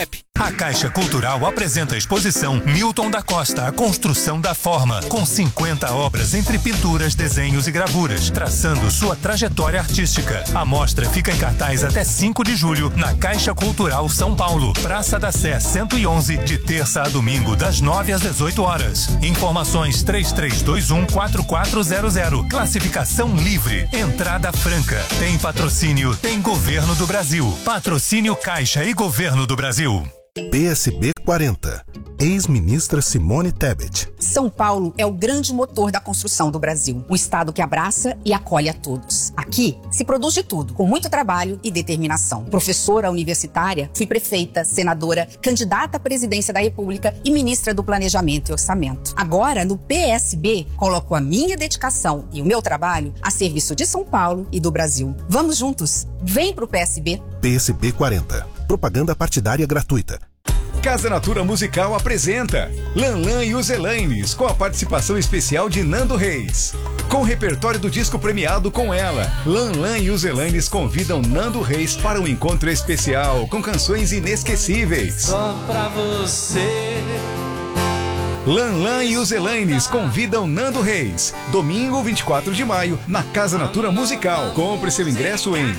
app. A Caixa Cultural apresenta a exposição Milton da Costa, a construção da forma, com 50 obras entre pinturas, desenhos e gravuras, traçando sua trajetória artística. A mostra fica em cartaz até 5 de julho, na Caixa Cultural São Paulo, Praça da Sé 111, de terça a domingo, das 9 às 18 horas. Informações 3321-4400. Classificação livre. Entrada franca. Tem patrocínio, tem Governo do Brasil. Patrocínio Caixa e Governo do Brasil. PSB 40. Ex-ministra Simone Tebet. São Paulo é o grande motor da construção do Brasil. Um estado que abraça e acolhe a todos. Aqui se produz de tudo, com muito trabalho e determinação. Professora universitária, fui prefeita, senadora, candidata à presidência da República e ministra do Planejamento e Orçamento. Agora, no PSB, coloco a minha dedicação e o meu trabalho a serviço de São Paulo e do Brasil. Vamos juntos. Vem pro PSB. PSB 40. Propaganda partidária gratuita. Casa Natura Musical apresenta Lanlan e os Elaines, com a participação especial de Nando Reis. Com o repertório do disco premiado com ela, Lanlan e os Elaines convidam Nando Reis para um encontro especial com canções inesquecíveis. Só pra você. Lanlan e os Elaines convidam Nando Reis. Domingo, 24 de maio, na Casa Natura Musical. Compre seu ingresso em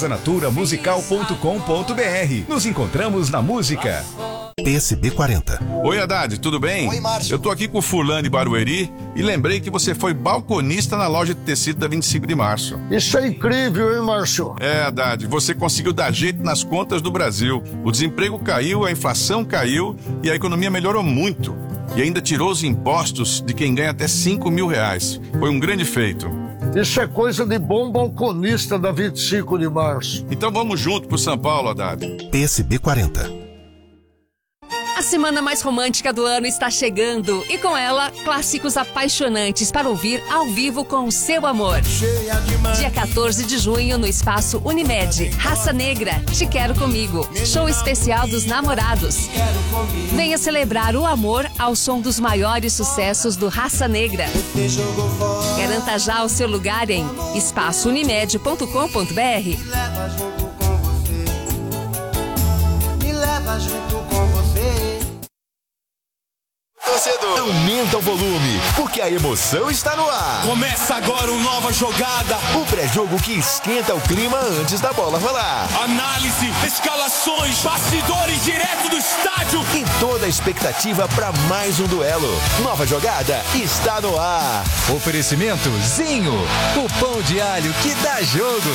casanaturamusical.com.br. Nos encontramos na música. PSB 40. Oi, Haddad, tudo bem? Oi, Márcio. Eu tô aqui com o fulano de Barueri e lembrei que você foi balconista na loja de tecido da 25 de março. Isso é incrível, hein, Márcio? É, Haddad, você conseguiu dar jeito nas contas do Brasil. O desemprego caiu, a inflação caiu e a economia melhorou muito. E ainda tirou os impostos de quem ganha até R$5.000. Foi um grande feito. Isso é coisa de bom balconista da 25 de março. Então vamos junto pro São Paulo, Haddad. PSB 40. A semana mais romântica do ano está chegando e com ela, clássicos apaixonantes para ouvir ao vivo com o seu amor. Dia 14 de junho no Espaço Unimed, Raça Negra, Te Quero Comigo, show especial dos namorados. Venha celebrar o amor ao som dos maiores sucessos do Raça Negra. Garanta já o seu lugar em espaçounimed.com.br. Me leva junto com você. Torcedor, aumenta o volume, porque a emoção está no ar. Começa agora uma nova jogada. O pré-jogo que esquenta o clima antes da bola rolar. Análise, escalações, bastidores direto do estádio. E toda a expectativa para mais um duelo. Nova jogada está no ar. Oferecimento Zinho, o pão de alho que dá jogo.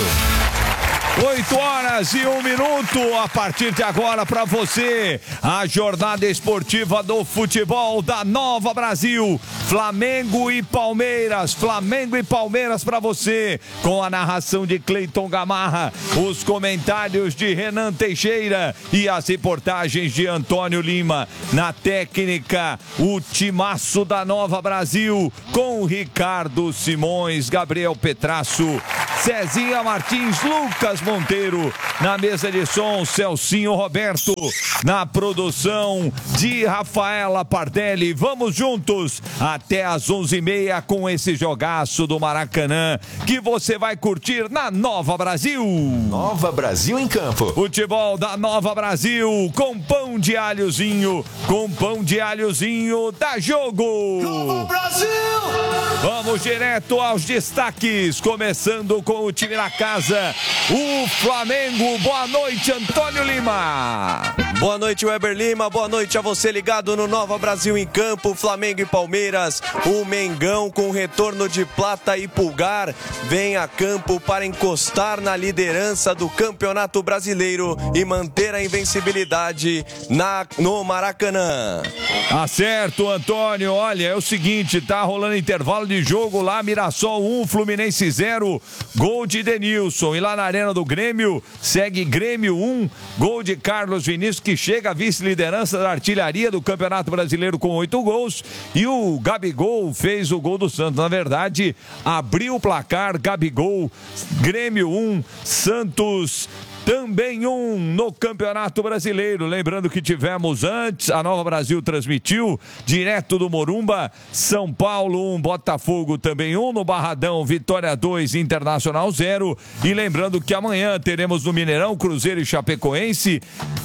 8h01 a partir de agora para você, a jornada esportiva do futebol da Nova Brasil, Flamengo e Palmeiras para você, com a narração de Cleiton Gamarra, os comentários de Renan Teixeira e as reportagens de Antônio Lima, na técnica, o timaço da Nova Brasil, com Ricardo Simões, Gabriel Petrasso, Cezinha Martins, Lucas Monteiro, na mesa de som, Celcinho Roberto, na produção de Rafaela Pardelli. Vamos juntos até às 11h30 com esse jogaço do Maracanã que você vai curtir na Nova Brasil. Nova Brasil em campo. Futebol da Nova Brasil com pão de alhozinho, dá jogo. Nova Brasil! Vamos direto aos destaques, começando com o time na casa, o Flamengo. Boa noite, Antônio Lima. Boa noite, Weber Lima. Boa noite a você ligado no Nova Brasil em campo. Flamengo e Palmeiras. O Mengão, com retorno de Plata e Pulgar, vem a campo para encostar na liderança do Campeonato Brasileiro e manter a invencibilidade no Maracanã. Acerto, Antônio. Olha, é o seguinte, tá rolando intervalo de jogo lá, Mirassol 1, Fluminense 0, gol de Denilson. E lá na Arena do Grêmio, segue Grêmio 1, gol de Carlos Vinícius, que chega à vice-liderança da artilharia do Campeonato Brasileiro com 8 gols. E o Gabigol fez o gol do Santos. Na verdade, abriu o placar, Gabigol, Grêmio 1, Santos também um no Campeonato Brasileiro. Lembrando que tivemos antes, a Nova Brasil transmitiu direto do Morumba, São Paulo 1, Botafogo também 1, no Barradão, Vitória 2, Internacional 0. E lembrando que amanhã teremos no Mineirão, Cruzeiro e Chapecoense,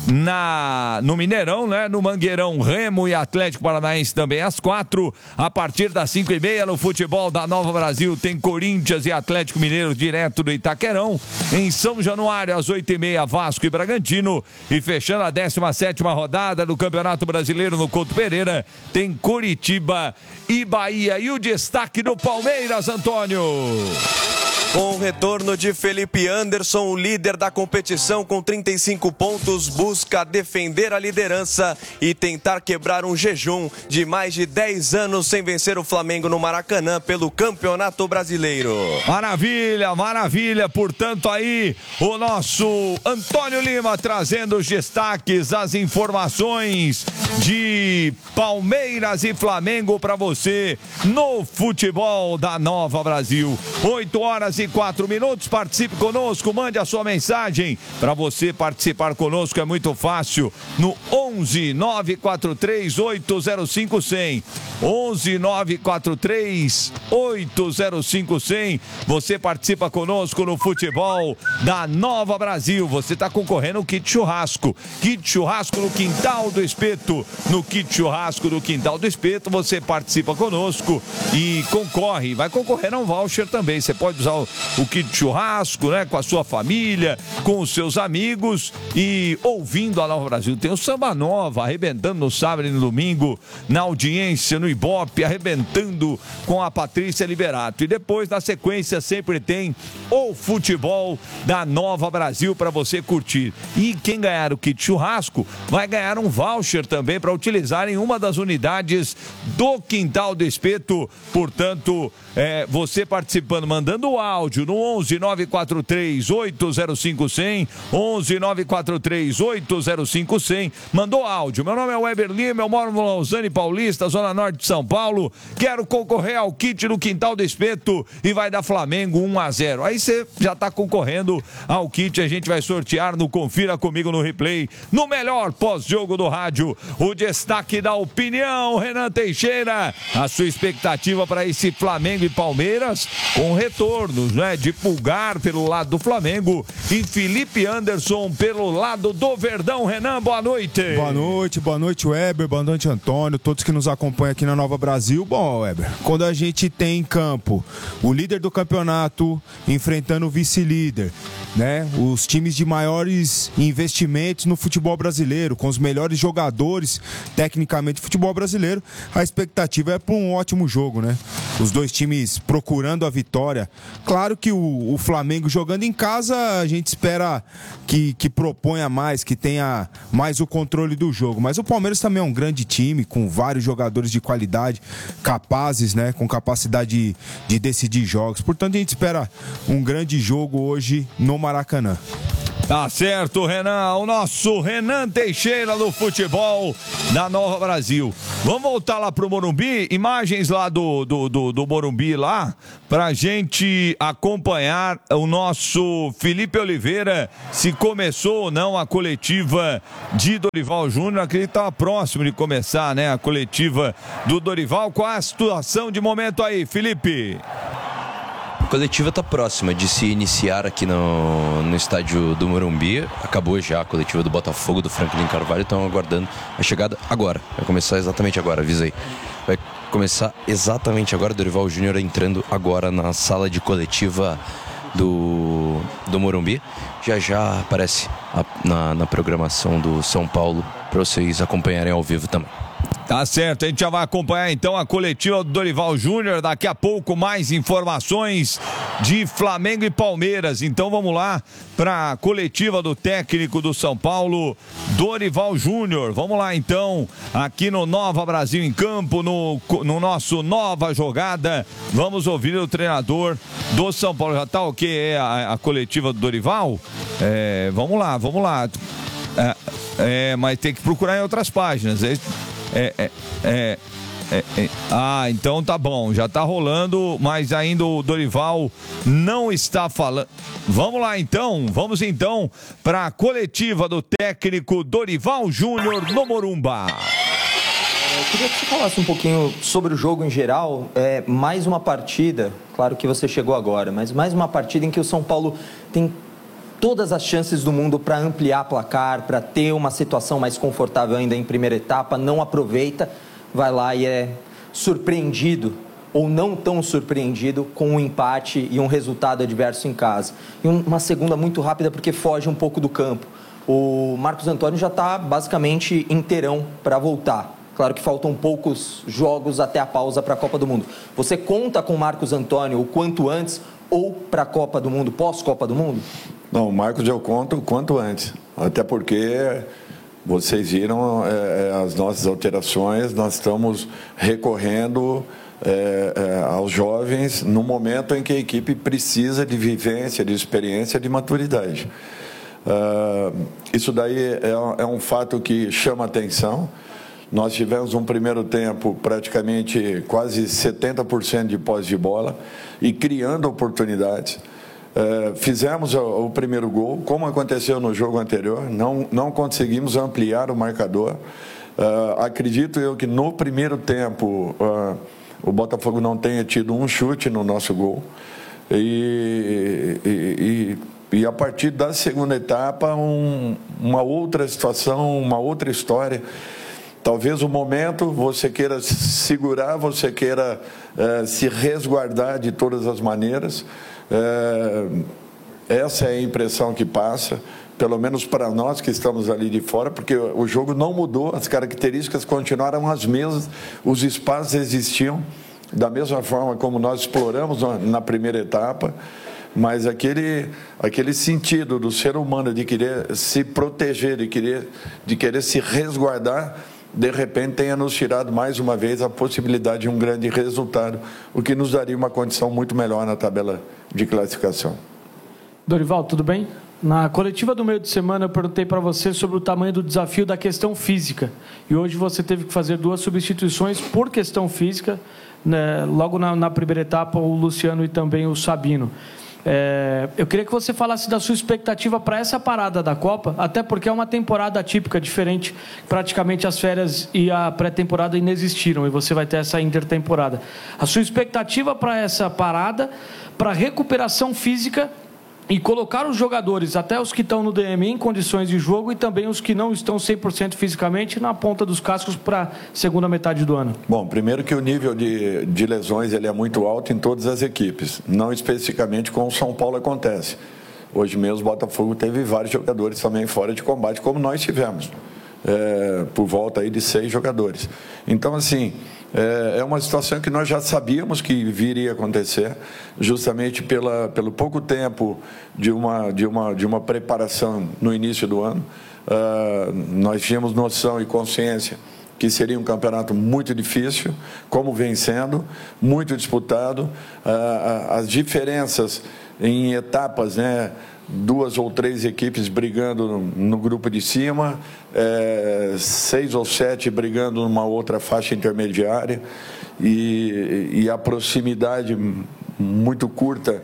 no Mineirão, né? No Mangueirão, Remo e Atlético Paranaense também às 4. A partir das 5h30 no futebol da Nova Brasil tem Corinthians e Atlético Mineiro direto do Itaquerão. Em São Januário, às 8h30, Vasco e Bragantino. E fechando a 17ª rodada do Campeonato Brasileiro no Couto Pereira, tem Curitiba e Bahia. E o destaque do Palmeiras, Antônio. Com o retorno de Felipe Anderson, o líder da competição com 35 pontos, busca defender a liderança e tentar quebrar um jejum de mais de 10 anos sem vencer o Flamengo no Maracanã pelo Campeonato Brasileiro. Maravilha, maravilha. Portanto, aí o nosso Antônio Lima trazendo os destaques, as informações de Palmeiras e Flamengo para você no futebol da Nova Brasil. 8h04. Participe conosco, mande a sua mensagem. Para você participar conosco é muito fácil, no 11 943 805 100. 11 943 805 100. Você participa conosco no futebol da Nova Brasil. Você está concorrendo ao kit churrasco. Kit churrasco no Quintal do Espeto. No kit churrasco do Quintal do Espeto, você participa conosco e concorre. Vai concorrer a um voucher também. Você pode usar o kit churrasco, né? Com a sua família, com os seus amigos e ouvindo a Nova Brasil. Tem o Samba Nova arrebentando no sábado e no domingo, na audiência, no Ibope, arrebentando com a Patrícia Liberato. E depois, na sequência, sempre tem o futebol da Nova Brasil para você curtir. E quem ganhar o kit churrasco vai ganhar um voucher também para utilizar em uma das unidades do Quintal do Espeto. Portanto, você participando, mandando o áudio no 11 943 805 100, 11 943 805 100. Mandou áudio. Meu nome é Weber Lima, eu moro no Lausanne Paulista, Zona Norte de São Paulo. Quero concorrer ao kit no Quintal do Espeto e vai dar Flamengo 1-0. Aí você já está concorrendo ao kit. A gente vai sortear no Confira Comigo no Replay, no melhor pós-jogo do rádio. O destaque da opinião, Renan Teixeira. A sua expectativa para esse Flamengo e Palmeiras com retornos, né? De Pulgar pelo lado do Flamengo e Felipe Anderson pelo lado do Verdão. Renan, boa noite. Boa noite, Weber, boa noite, Antônio, todos que nos acompanham aqui na Nova Brasil. Bom, Weber, quando a gente tem em campo o líder do campeonato enfrentando o vice-líder, né? Os times de maiores investimentos no futebol brasileiro, com os melhores jogadores tecnicamente do futebol brasileiro, a expectativa é para um ótimo jogo, né? Os dois times procurando a vitória. Claro que o Flamengo jogando em casa, a gente espera que proponha mais, que tenha mais o controle do jogo. Mas o Palmeiras também é um grande time, com vários jogadores de qualidade, capazes, né? Com capacidade de decidir jogos. Portanto, a gente espera um grande jogo hoje no Maracanã. Tá certo, Renan. O nosso Renan Teixeira do futebol da Nova Brasil. Vamos voltar lá pro Morumbi, imagens lá do Morumbi lá, pra gente acompanhar o nosso Felipe Oliveira, se começou ou não a coletiva de Dorival Júnior. Acredito que estava próximo de começar, né, a coletiva do Dorival. Qual a situação de momento aí, Felipe? A coletiva está próxima de se iniciar aqui no estádio do Morumbi. Acabou já a coletiva do Botafogo, do Franklin Carvalho. Estão aguardando a chegada agora. Vai começar exatamente agora, avisei. Vai começar exatamente agora. Dorival Júnior entrando agora na sala de coletiva do Morumbi. Já aparece na programação do São Paulo para vocês acompanharem ao vivo também. Tá certo, a gente já vai acompanhar então a coletiva do Dorival Júnior. Daqui a pouco mais informações de Flamengo e Palmeiras. Então vamos lá para a coletiva do técnico do São Paulo, Dorival Júnior. Vamos lá então, aqui no Nova Brasil em Campo, no nosso Nova Jogada. Vamos ouvir o treinador do São Paulo. Já tá ok a coletiva do Dorival? Vamos lá. Mas tem que procurar em outras páginas. Então tá bom, já tá rolando, mas ainda o Dorival não está falando. Vamos então para a coletiva do técnico Dorival Júnior no Morumba. Eu queria que você falasse um pouquinho sobre o jogo em geral. Mais uma partida, claro que você chegou agora, mas mais uma partida em que o São Paulo tem todas as chances do mundo para ampliar placar, para ter uma situação mais confortável ainda em primeira etapa, não aproveita, vai lá e é surpreendido, ou não tão surpreendido, com um empate e um resultado adverso em casa. E uma segunda muito rápida, porque foge um pouco do campo. O Marcos Antônio já está basicamente inteirão para voltar. Claro que faltam poucos jogos até a pausa para a Copa do Mundo. Você conta com o Marcos Antônio o quanto antes ou para a Copa do Mundo, pós-Copa do Mundo? Não, o Marcos eu conto o quanto antes. Até porque vocês viram as nossas alterações, nós estamos recorrendo aos jovens no momento em que a equipe precisa de vivência, de experiência, de maturidade. Isso daí é um fato que chama atenção. Nós tivemos um primeiro tempo praticamente quase 70% de posse de bola e criando oportunidades. Fizemos o primeiro gol, como aconteceu no jogo anterior, não conseguimos ampliar o marcador. Acredito eu que no primeiro tempo o Botafogo não tenha tido um chute no nosso gol. E a partir da segunda etapa, uma outra situação, uma outra história. Talvez o momento você queira segurar, você queira se resguardar de todas as maneiras. Essa é a impressão que passa, pelo menos para nós que estamos ali de fora, porque o jogo não mudou, as características continuaram as mesmas, os espaços existiam da mesma forma como nós exploramos na primeira etapa, mas aquele sentido do ser humano de querer se proteger, de querer se resguardar, de repente tenha nos tirado mais uma vez a possibilidade de um grande resultado, o que nos daria uma condição muito melhor na tabela de classificação. Dorival, tudo bem? Na coletiva do meio de semana eu perguntei para você sobre o tamanho do desafio da questão física. E hoje você teve que fazer 2 substituições por questão física, né? Logo na primeira etapa, o Luciano e também o Sabino. Eu queria que você falasse da sua expectativa para essa parada da Copa, até porque é uma temporada atípica, diferente. Praticamente as férias e a pré-temporada inexistiram e você vai ter essa intertemporada. A sua expectativa para essa parada, para recuperação física e colocar os jogadores, até os que estão no DMI, em condições de jogo e também os que não estão 100% fisicamente na ponta dos cascos para a segunda metade do ano. Bom, primeiro que o nível de lesões ele é muito alto em todas as equipes, não especificamente com o São Paulo acontece. Hoje mesmo o Botafogo teve vários jogadores também fora de combate, como nós tivemos, por volta aí de 6 jogadores. Então, assim, é uma situação que nós já sabíamos que viria a acontecer, justamente pelo pouco tempo de uma preparação no início do ano. Nós tínhamos noção e consciência que seria um campeonato muito difícil, como vem sendo, muito disputado. As diferenças em etapas, né? 2 ou 3 equipes brigando no grupo de cima, 6 ou 7 brigando numa outra faixa intermediária e a proximidade muito curta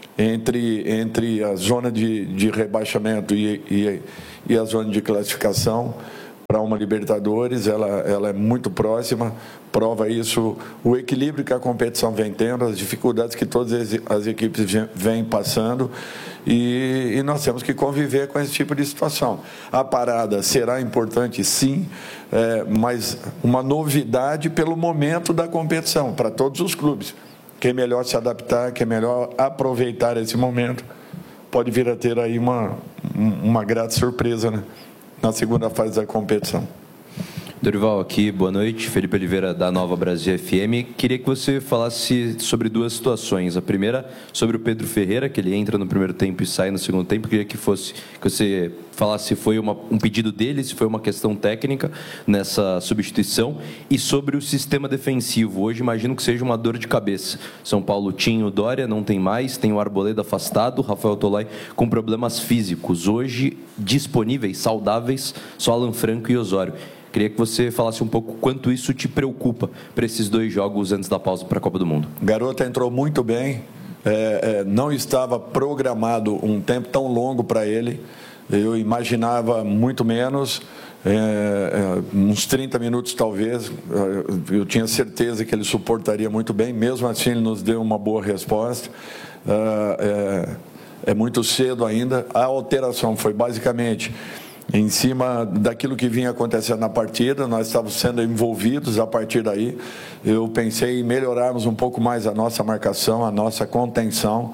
entre a zona de rebaixamento e a zona de classificação para uma Libertadores, ela é muito próxima, prova isso o equilíbrio que a competição vem tendo, as dificuldades que todas as equipes vêm passando e nós temos que conviver com esse tipo de situação. A parada será importante sim, mas uma novidade pelo momento da competição, para todos os clubes. Quem melhor se adaptar, quem melhor aproveitar esse momento, pode vir a ter aí uma grata surpresa, né? Na segunda fase da competição. Dorival, aqui, boa noite. Felipe Oliveira, da Nova Brasil FM. Queria que você falasse sobre 2 situações. A primeira, sobre o Pedro Ferreira, que ele entra no primeiro tempo e sai no segundo tempo. Queria que você falasse se foi um pedido dele, se foi uma questão técnica nessa substituição. E sobre o sistema defensivo. Hoje, imagino que seja uma dor de cabeça. São Paulo tinha o Dória, não tem mais. Tem o Arboleda afastado, Rafael Tolai com problemas físicos. Hoje, disponíveis, saudáveis, só Alan Franco e Osório. Queria que você falasse um pouco quanto isso te preocupa para esses 2 jogos antes da pausa para a Copa do Mundo. Garoto entrou muito bem, não estava programado um tempo tão longo para ele, eu imaginava muito menos, uns 30 minutos talvez, eu tinha certeza que ele suportaria muito bem, mesmo assim ele nos deu uma boa resposta. É muito cedo ainda. A alteração foi basicamente em cima daquilo que vinha acontecendo na partida, nós estávamos sendo envolvidos a partir daí. Eu pensei em melhorarmos um pouco mais a nossa marcação, a nossa contenção,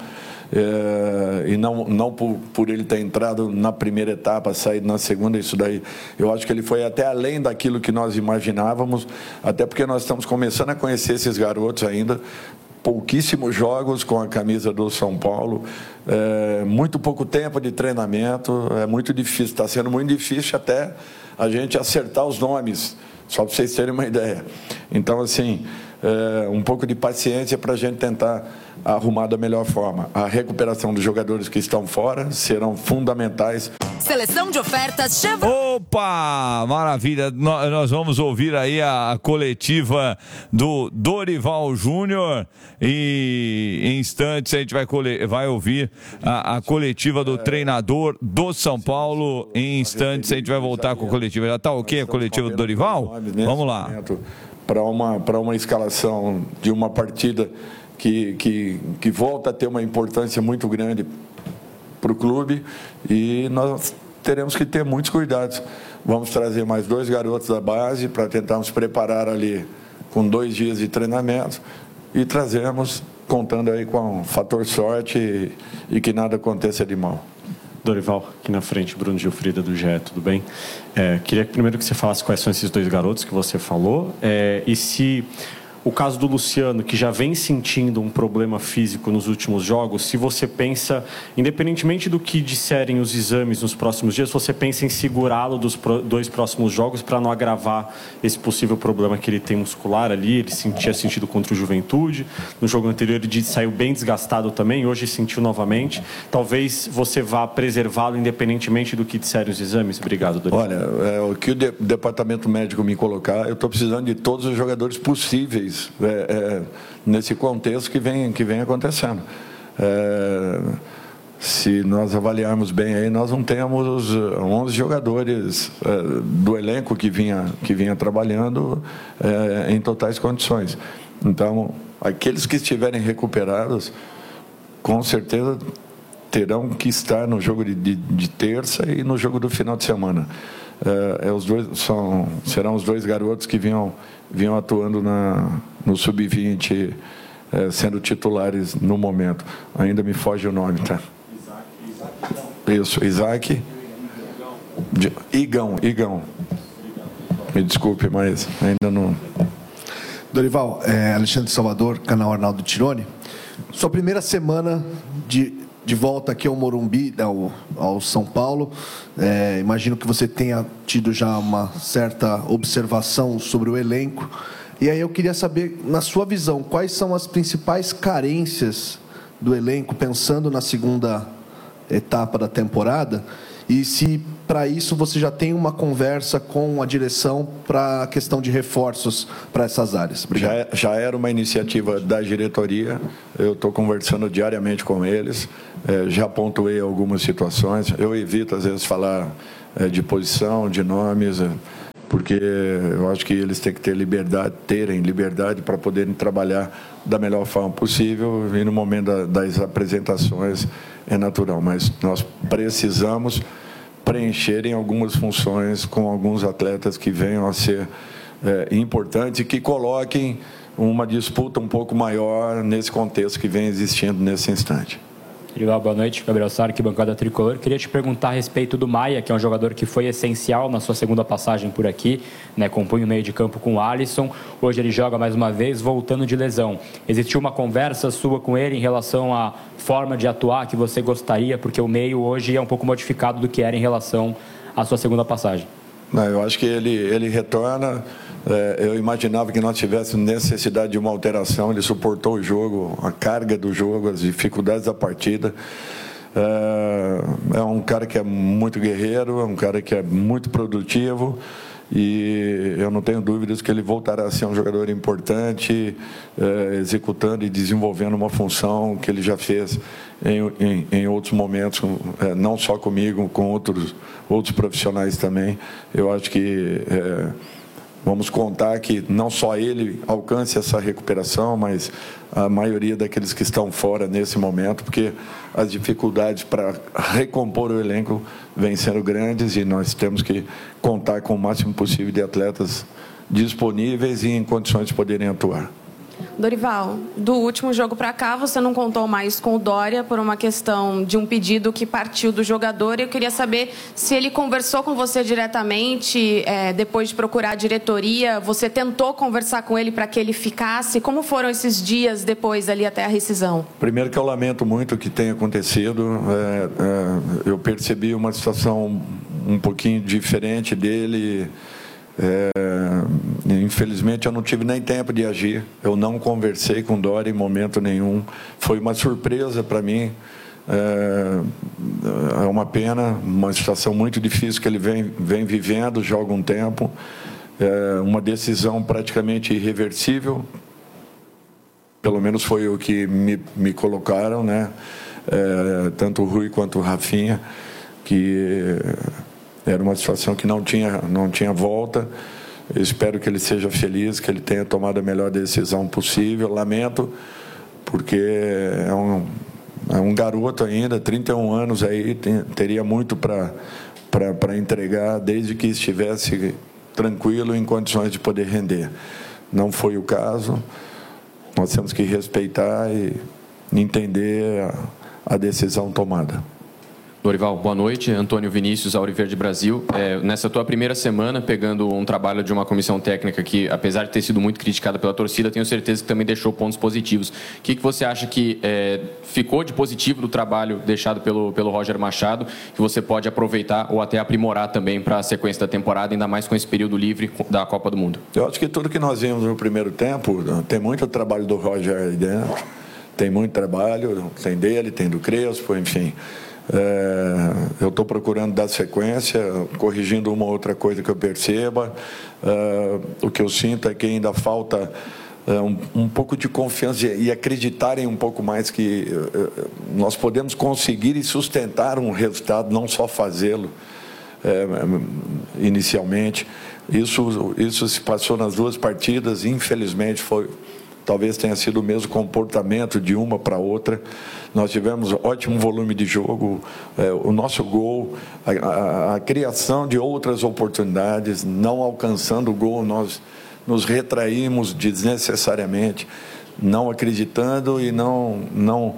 e não por ele ter entrado na primeira etapa, saído na segunda, isso daí. Eu acho que ele foi até além daquilo que nós imaginávamos, até porque nós estamos começando a conhecer esses garotos ainda. Pouquíssimos jogos com a camisa do São Paulo, muito pouco tempo de treinamento, é muito difícil, está sendo muito difícil até a gente acertar os nomes, só para vocês terem uma ideia. Então, assim, um pouco de paciência para a gente tentar arrumar da melhor forma. A recuperação dos jogadores que estão fora serão fundamentais. Seleção de ofertas Chevrolet. Opa, maravilha. Nós vamos ouvir aí a coletiva do Dorival Júnior e em instantes a gente vai ouvir a coletiva do treinador do São Paulo. Em instantes a gente vai voltar com a coletiva. Já está ok a coletiva do Dorival? Vamos lá. Para uma escalação de uma partida que volta a ter uma importância muito grande para o clube, e nós teremos que ter muitos cuidados. Vamos trazer mais 2 garotos da base para tentarmos preparar ali com 2 dias de treinamento, e trazemos contando aí com o fator sorte e que nada aconteça de mal. Dorival, aqui na frente, Bruno Gilfrida do GE, tudo bem? Queria primeiro que você falasse quais são esses 2 garotos que você falou, e se o caso do Luciano, que já vem sentindo um problema físico nos últimos jogos, se você pensa, independentemente do que disserem os exames nos próximos dias, você pensa em segurá-lo dos 2 próximos jogos para não agravar esse possível problema que ele tem muscular ali. Ele tinha sentido contra o Juventude, no jogo anterior ele saiu bem desgastado também, hoje sentiu novamente. Talvez você vá preservá-lo independentemente do que disserem os exames. Obrigado, Dorival. Olha, o que o departamento médico me colocar, eu estou precisando de todos os jogadores possíveis nesse contexto que vem acontecendo. Se nós avaliarmos bem aí, nós não temos 11 jogadores do elenco que vinha trabalhando em totais condições. Então, aqueles que estiverem recuperados, com certeza terão que estar no jogo de terça e no jogo do final de semana. Serão os 2 garotos que vinham atuando no Sub-20, sendo titulares no momento. Ainda me foge o nome, tá? Isso, Isaac. Igão. Me desculpe, mas ainda não... Dorival, Alexandre Salvador, canal Arnaldo Tironi. Sua primeira semana de volta aqui ao Morumbi, ao São Paulo. Imagino que você tenha tido já uma certa observação sobre o elenco. E aí eu queria saber, na sua visão, quais são as principais carências do elenco, pensando na segunda etapa da temporada, e se para isso você já tem uma conversa com a direção para a questão de reforços para essas áreas. Obrigado. Já era uma iniciativa da diretoria, eu estou conversando diariamente com eles, já pontuei algumas situações, eu evito às vezes falar de posição, de nomes, porque eu acho que eles têm que terem liberdade para poderem trabalhar da melhor forma possível, e no momento das apresentações é natural, mas nós precisamos preencherem algumas funções com alguns atletas que venham a ser importantes e que coloquem uma disputa um pouco maior nesse contexto que vem existindo nesse instante. Boa noite, Gabriel Sara, aqui, bancada tricolor. Queria te perguntar a respeito do Maia, que é um jogador que foi essencial na sua segunda passagem por aqui, né, compunha o meio de campo com o Alisson. Hoje ele joga mais uma vez, voltando de lesão. Existiu uma conversa sua com ele em relação à forma de atuar que você gostaria, porque o meio hoje é um pouco modificado do que era em relação à sua segunda passagem? Não, eu acho que ele retorna. Eu imaginava que nós tivéssemos necessidade de uma alteração. Ele suportou o jogo, a carga do jogo, as dificuldades da partida. É um cara que é muito guerreiro, é um cara que é muito produtivo e eu não tenho dúvidas que ele voltará a ser um jogador importante, executando e desenvolvendo uma função que ele já fez em outros momentos, não só comigo, com outros profissionais também. Eu acho que vamos contar que não só ele alcance essa recuperação, mas a maioria daqueles que estão fora nesse momento, porque as dificuldades para recompor o elenco vêm sendo grandes e nós temos que contar com o máximo possível de atletas disponíveis e em condições de poderem atuar. Dorival, do último jogo para cá, você não contou mais com o Dória por uma questão de um pedido que partiu do jogador. Eu queria saber se ele conversou com você diretamente, depois de procurar a diretoria. Você tentou conversar com ele para que ele ficasse? Como foram esses dias depois ali até a rescisão? Primeiro que eu lamento muito o que tem acontecido. Eu percebi uma situação um pouquinho diferente dele. Infelizmente eu não tive nem tempo de agir, eu não conversei com o Dória em momento nenhum, foi uma surpresa para mim, é uma pena, uma situação muito difícil que ele vem vivendo já há algum tempo, uma decisão praticamente irreversível, pelo menos foi o que me colocaram, né? Tanto o Rui quanto o Rafinha, que era uma situação que não tinha volta. Eu espero que ele seja feliz, que ele tenha tomado a melhor decisão possível. Lamento, porque é um garoto ainda, 31 anos aí, teria muito para entregar, desde que estivesse tranquilo, em condições de poder render. Não foi o caso. Nós temos que respeitar e entender a decisão tomada. Dorival, boa noite. Antônio Vinícius, Auriverde Brasil. Nessa tua primeira semana, pegando um trabalho de uma comissão técnica que, apesar de ter sido muito criticada pela torcida, tenho certeza que também deixou pontos positivos. O que você acha que ficou de positivo do trabalho deixado pelo Roger Machado, que você pode aproveitar ou até aprimorar também para a sequência da temporada, ainda mais com esse período livre da Copa do Mundo? Eu acho que tudo que nós vimos no primeiro tempo, tem muito trabalho do Roger aí dentro, tem muito trabalho, tem dele, tem do Crespo, enfim. Eu estou procurando dar sequência, corrigindo uma outra coisa que eu perceba. O que eu sinto é que ainda falta um pouco de confiança e acreditarem um pouco mais que nós podemos conseguir e sustentar um resultado, não só fazê-lo inicialmente. Isso se passou nas duas partidas, infelizmente talvez tenha sido o mesmo comportamento de uma para outra. Nós tivemos ótimo volume de jogo, o nosso gol, a criação de outras oportunidades, não alcançando o gol, nós nos retraímos desnecessariamente, não acreditando e não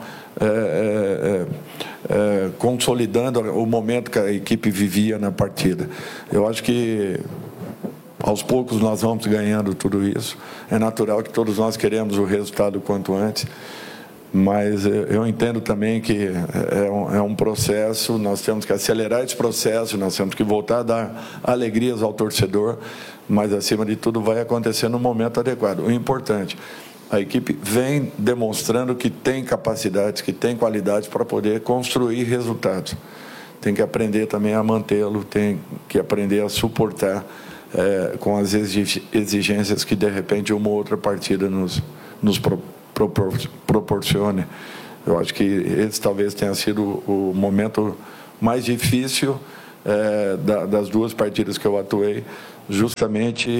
consolidando o momento que a equipe vivia na partida. Eu acho que aos poucos nós vamos ganhando tudo isso. É natural que todos nós queremos o resultado quanto antes, mas eu entendo também que é um processo, nós temos que acelerar esse processo, nós temos que voltar a dar alegrias ao torcedor, mas acima de tudo vai acontecer no momento adequado. O importante, a equipe vem demonstrando que tem capacidades, que tem qualidades para poder construir resultados. Tem que aprender também a mantê-lo, tem que aprender a suportar com as exigências que, de repente, uma ou outra partida nos proporcione. Eu acho que esse talvez tenha sido o momento mais difícil das duas partidas que eu atuei, justamente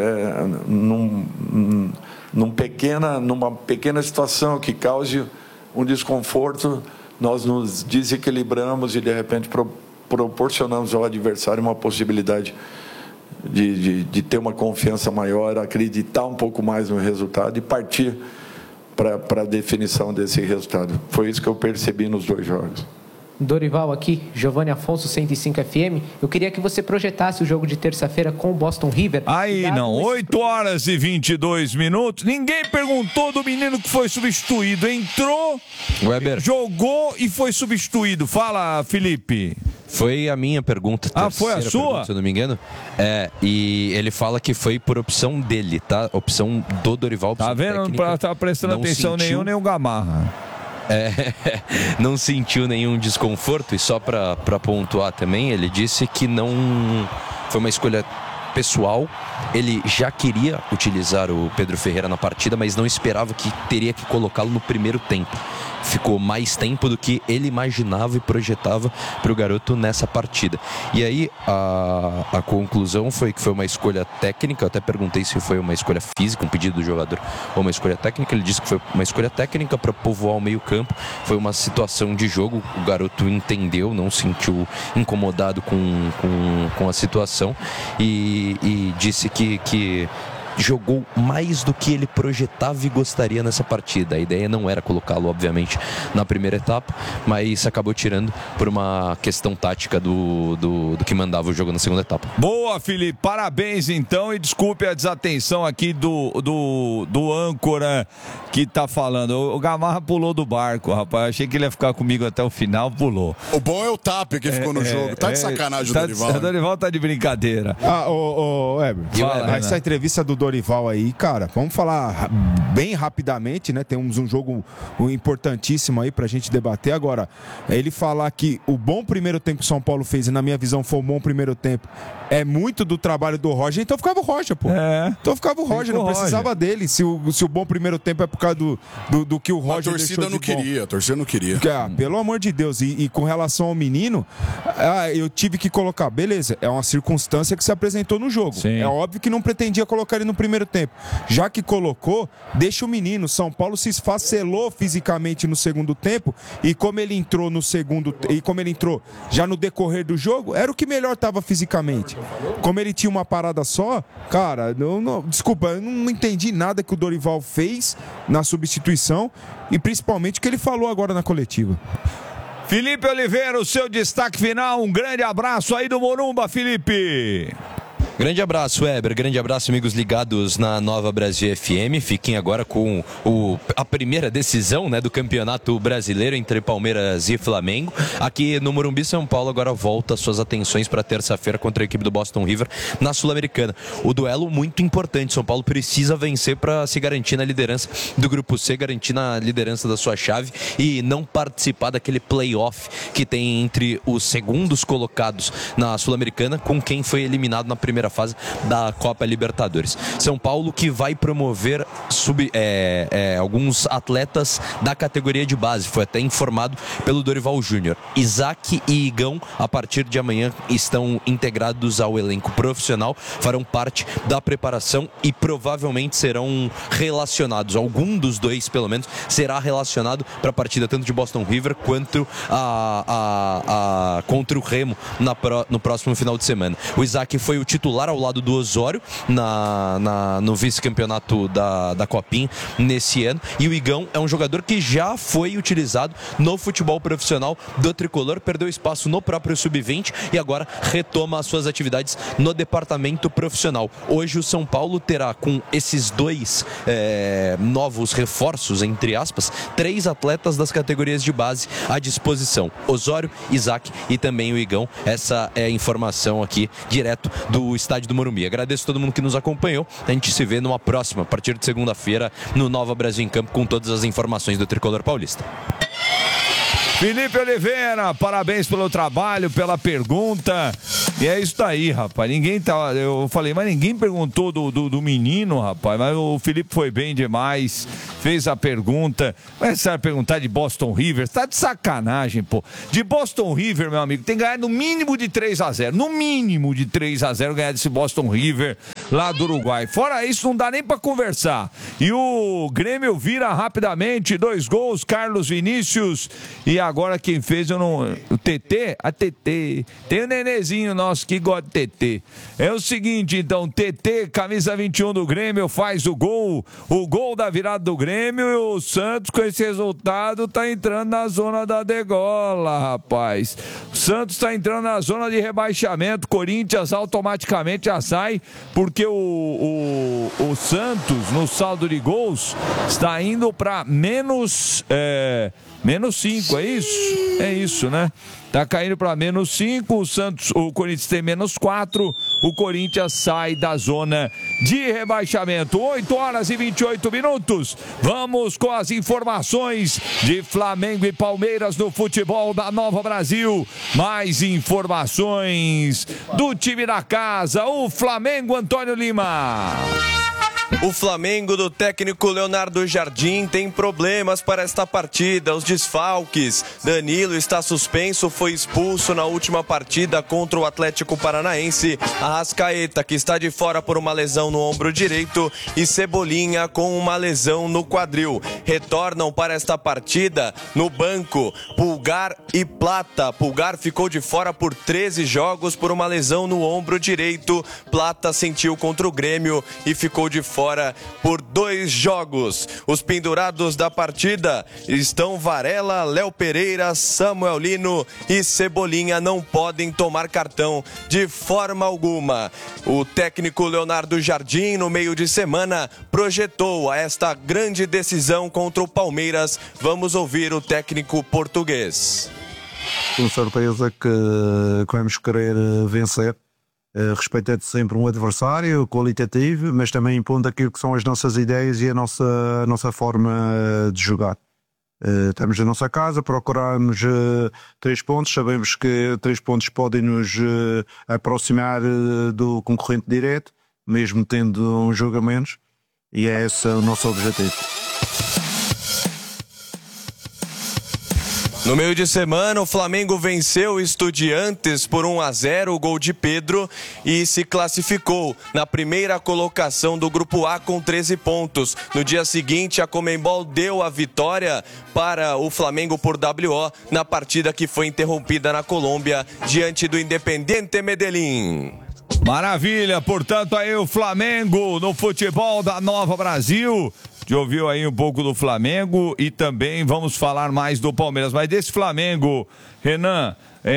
numa pequena situação que cause um desconforto, nós nos desequilibramos e, de repente, proporcionamos ao adversário uma possibilidade de ter uma confiança maior, acreditar um pouco mais no resultado e partir para a definição desse resultado. Foi isso que eu percebi nos dois jogos. Dorival aqui, Giovanni Afonso, 105 FM. Eu queria que você projetasse o jogo de terça-feira com o Boston River. Aí não, 8 horas e 22 minutos. Ninguém perguntou do menino que foi substituído. Entrou, Weber, jogou e foi substituído. Fala, Felipe. Foi a minha pergunta. Foi a sua? Pergunta, se eu não me engano. E ele fala que foi por opção dele, tá? Opção do Dorival. Tá vendo? Não tá prestando atenção nem o Gamarra. Não sentiu nenhum desconforto, e só para pontuar também, ele disse que não foi uma escolha pessoal, ele já queria utilizar o Pedro Ferreira na partida, mas não esperava que teria que colocá-lo no primeiro tempo. Ficou mais tempo do que ele imaginava e projetava para o garoto nessa partida. E aí a conclusão foi que foi uma escolha técnica. Eu até perguntei se foi uma escolha física, um pedido do jogador, ou uma escolha técnica. Ele disse que foi uma escolha técnica para povoar o meio campo. Foi uma situação de jogo, o garoto entendeu, não se sentiu incomodado com a situação e disse que jogou mais do que ele projetava e gostaria nessa partida. A ideia não era colocá-lo, obviamente, na primeira etapa, mas acabou tirando por uma questão tática do que mandava o jogo na segunda etapa. Boa, Felipe. Parabéns, então, e desculpe a desatenção aqui do âncora que tá falando. O Gamarra pulou do barco, rapaz. Achei que ele ia ficar comigo até o final, pulou. O bom é o Tapia que ficou no jogo. Tá de sacanagem o Dorival. O Dorival tá de brincadeira. Weber, essa entrevista do Dorival aí, cara, vamos falar bem rapidamente, né? Temos um jogo importantíssimo aí pra gente debater agora. Ele falar que o bom primeiro tempo que o São Paulo fez, e na minha visão foi um bom primeiro tempo, é muito do trabalho do Roger, então ficava o Roger, pô. Então ficava o Roger, não precisava dele. Se o bom primeiro tempo é por causa do que o Roger deixou de bom. A torcida não queria. Pelo amor de Deus. E com relação ao menino, eu tive que colocar, beleza, é uma circunstância que se apresentou no jogo. Sim. É óbvio que não pretendia colocar ele no primeiro tempo. Já que colocou, deixa o menino. São Paulo se esfacelou fisicamente no segundo tempo, e como ele entrou já no decorrer do jogo, era o que melhor estava fisicamente. Como ele tinha uma parada só, cara, desculpa, eu não entendi nada que o Dorival fez na substituição, e principalmente o que ele falou agora na coletiva. Felipe Oliveira, o seu destaque final. Um grande abraço aí do Morumba, Felipe. Grande abraço, Weber. Grande abraço, amigos ligados na Nova Brasil FM. Fiquem agora com a primeira decisão, né, do Campeonato Brasileiro entre Palmeiras e Flamengo. Aqui no Morumbi, São Paulo agora volta suas atenções para terça-feira contra a equipe do Boston River na Sul-Americana. O duelo muito importante. São Paulo precisa vencer para se garantir na liderança do Grupo C, garantir na liderança da sua chave e não participar daquele play-off que tem entre os segundos colocados na Sul-Americana com quem foi eliminado na primeira fase da Copa Libertadores. São Paulo que vai promover alguns atletas da categoria de base. Foi até informado pelo Dorival Júnior. Isaac e Igão, a partir de amanhã, estão integrados ao elenco profissional, farão parte da preparação e provavelmente serão relacionados. Algum dos dois, pelo menos, será relacionado para a partida tanto de Boston River quanto contra o Remo no próximo final de semana. O Isaac foi o titular ao lado do Osório no vice-campeonato da Copinha nesse ano, e o Igão é um jogador que já foi utilizado no futebol profissional do Tricolor, perdeu espaço no próprio Sub-20 e agora retoma as suas atividades no departamento profissional. Hoje o São Paulo terá, com esses dois novos reforços, entre aspas, 3 atletas das categorias de base à disposição: Osório, Isaac e também o Igão. Essa é a informação aqui direto do estádio do Morumbi. Agradeço a todo mundo que nos acompanhou. A gente se vê numa próxima, a partir de segunda-feira, no Nova Brasil em Campo, com todas as informações do Tricolor Paulista. Felipe Oliveira, parabéns pelo trabalho, pela pergunta. E é isso daí, rapaz. Eu falei, mas ninguém perguntou do menino, rapaz. Mas o Felipe foi bem demais, fez a pergunta. Mas você vai perguntar de Boston River? Tá de sacanagem, pô. De Boston River, meu amigo, tem que ganhar no mínimo de 3-0. No mínimo de 3-0 ganhar desse Boston River lá do Uruguai. Fora isso, não dá nem pra conversar. E o Grêmio vira rapidamente, 2 gols, Carlos Vinícius. E agora quem fez, o TT? A TT. Tem o Nenezinho nosso que gosta de TT. É o seguinte, então, TT, camisa 21 do Grêmio, faz o gol da virada do Grêmio, e o Santos, com esse resultado, tá entrando na zona da degola, rapaz. O Santos tá entrando na zona de rebaixamento, Corinthians automaticamente já sai, porque o Santos, no saldo de gols, está indo para menos 5, é isso? É isso, né? Tá caindo para menos 5, o Corinthians tem menos 4, o Corinthians sai da zona de rebaixamento. 8 horas e 28 minutos. Vamos com as informações de Flamengo e Palmeiras no futebol da Nova Brasil. Mais informações do time da casa, o Flamengo, Antônio Lima. O Flamengo do técnico Leonardo Jardim tem problemas para esta partida. Os desfalques. Danilo está suspenso, foi expulso na última partida contra o Atlético Paranaense. Arrascaeta, que está de fora por uma lesão no ombro direito, e Cebolinha com uma lesão no quadril. Retornam para esta partida no banco Pulgar e Plata. Pulgar ficou de fora por 13 jogos por uma lesão no ombro direito. Plata sentiu contra o Grêmio e ficou de fora por 2 jogos. Os pendurados da partida estão Varela, Léo Pereira, Samuel Lino e Cebolinha. Não podem tomar cartão de forma alguma. O técnico Leonardo Jardim, no meio de semana, projetou esta grande decisão contra o Palmeiras. Vamos ouvir o técnico português. Com certeza que vamos querer vencer. Respeitando sempre um adversário qualitativo, mas também impondo aquilo que são as nossas ideias e a nossa forma de jogar. Estamos na nossa casa, procuramos 3 pontos, sabemos que 3 pontos podem nos aproximar do concorrente direto, mesmo tendo um jogo a menos, e é esse o nosso objetivo. No meio de semana, o Flamengo venceu o Estudiantes por 1-0, o gol de Pedro, e se classificou na primeira colocação do Grupo A com 13 pontos. No dia seguinte, a Conmebol deu a vitória para o Flamengo por WO na partida que foi interrompida na Colômbia diante do Independiente Medellín. Maravilha, portanto aí o Flamengo no futebol da Nova Brasil. Já ouviu aí um pouco do Flamengo e também vamos falar mais do Palmeiras. Mas desse Flamengo, Renan,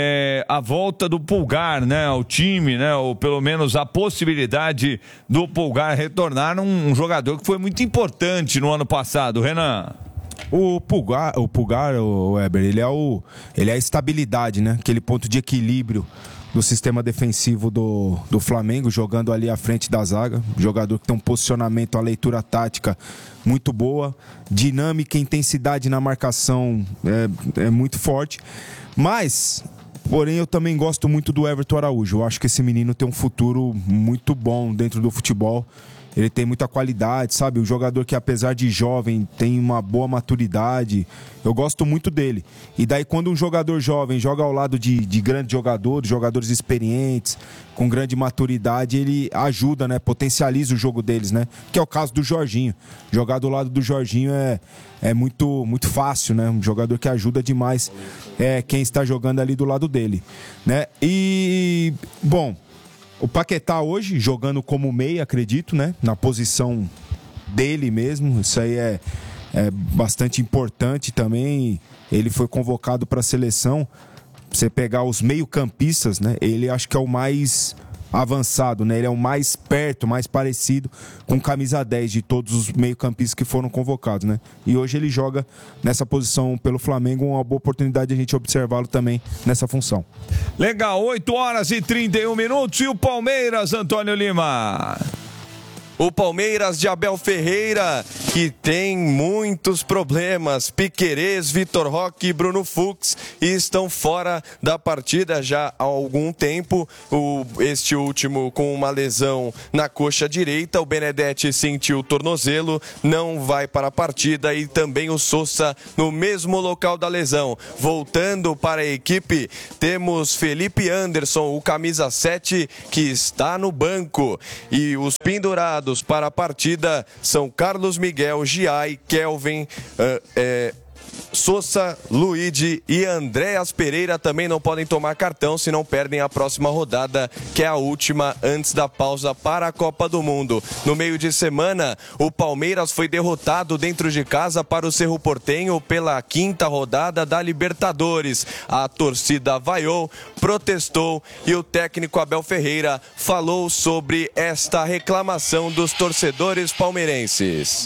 a volta do Pulgar, né? O time, né? Ou pelo menos a possibilidade do Pulgar retornar um jogador que foi muito importante no ano passado, Renan. O Pulgar, o Weber, ele é a estabilidade, né? Aquele ponto de equilíbrio do sistema defensivo do Flamengo, jogando ali à frente da zaga. Jogador que tem um posicionamento, a leitura tática muito boa, dinâmica e intensidade na marcação é muito forte. Mas, porém, eu também gosto muito do Everton Araújo. Eu acho que esse menino tem um futuro muito bom dentro do futebol. Ele tem muita qualidade, sabe? Um jogador que, apesar de jovem, tem uma boa maturidade. Eu gosto muito dele. E daí, quando um jogador jovem joga ao lado de grandes jogadores experientes, com grande maturidade, ele ajuda, né? Potencializa o jogo deles, né? Que é o caso do Jorginho. Jogar do lado do Jorginho é muito, muito fácil, né? Um jogador que ajuda demais quem está jogando ali do lado dele, né? E, bom, o Paquetá hoje, jogando como meia, acredito, né? Na posição dele mesmo. Isso aí é bastante importante também. Ele foi convocado para a seleção. Você pegar os meio-campistas, né? Ele acho que é o mais avançado, né? Ele é o mais perto, mais parecido com camisa 10 de todos os meio-campistas que foram convocados, né? E hoje ele joga nessa posição pelo Flamengo, uma boa oportunidade de a gente observá-lo também nessa função. Legal, 8 horas e 31 minutos e o Palmeiras, Antônio Lima. O Palmeiras de Abel Ferreira, que tem muitos problemas. Piquerez, Vitor Roque e Bruno Fux estão fora da partida já há algum tempo. Este último com uma lesão na coxa direita. O Benedetti sentiu o tornozelo, não vai para a partida. E também o Sousa no mesmo local da lesão. Voltando para a equipe, temos Felipe Anderson, o camisa 7, que está no banco. E os pendurados para a partida são Carlos Miguel, Giai, Kelvin, Sousa, Luigi e Andréas Pereira também não podem tomar cartão, se não perdem a próxima rodada, que é a última antes da pausa para a Copa do Mundo. No meio de semana, o Palmeiras foi derrotado dentro de casa para o Cerro Porteño pela 5ª rodada da Libertadores. A torcida vaiou, protestou e o técnico Abel Ferreira falou sobre esta reclamação dos torcedores palmeirenses.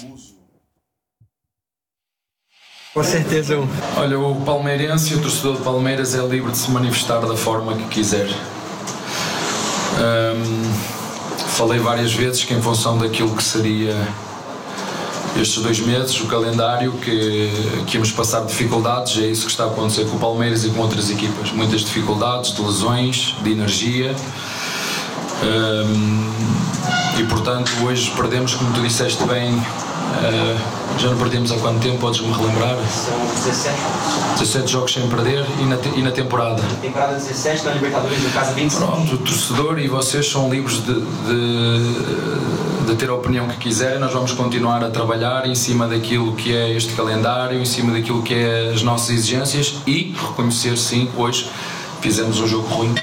Com certeza. Olha, o palmeirense e o torcedor de Palmeiras é livre de se manifestar da forma que quiser. Falei várias vezes que em função daquilo que seria estes 2 meses, o calendário, que íamos passar dificuldades, é isso que está a acontecer com o Palmeiras e com outras equipas. Muitas dificuldades, de lesões, de energia. E portanto hoje perdemos, como tu disseste bem, já não perdemos há quanto tempo, podes-me relembrar? São 17 jogos sem perder e na temporada. Na temporada 17, na Libertadores, no caso 25. Pronto, o torcedor e vocês são livres de ter a opinião que quiserem. Nós vamos continuar a trabalhar em cima daquilo que é este calendário, em cima daquilo que é as nossas exigências e reconhecer, sim, hoje fizemos um jogo ruim.